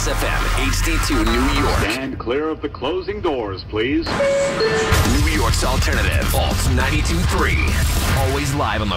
Kiss FM, HD2 New York. Stand clear of the closing doors, please. New York's alternative, Alt 92.3. Always live on the